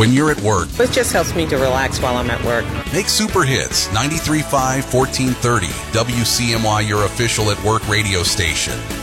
when you're at work. It just helps me to relax while I'm at work. Make Super Hits 93.5, 1430, WCMY your official at work radio station.